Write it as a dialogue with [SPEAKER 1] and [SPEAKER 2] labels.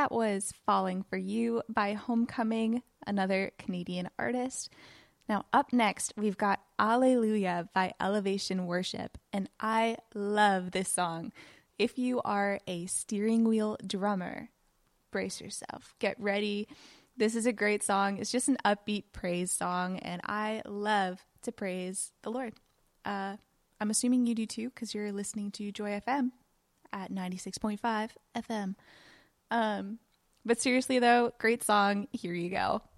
[SPEAKER 1] That was Falling for You by Homecoming, another Canadian artist. Now, up next, we've got Alleluia by Elevation Worship, and I love this song. If you are a steering wheel drummer, brace yourself. Get ready. This is a great song. It's just an upbeat praise song, and I love to praise the Lord. I'm assuming you do too, because you're listening to Joy FM at 96.5 FM. But seriously, though, great song. Here you go.